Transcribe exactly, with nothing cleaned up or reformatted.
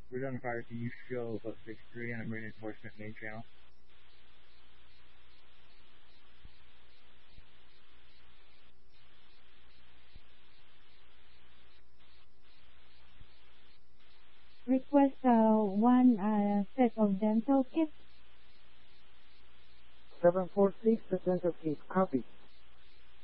We're on fire, can you show about six three on a marine enforcement main channel? Request uh, one uh, set of dental kits. seven four six, the dental kit. Copy.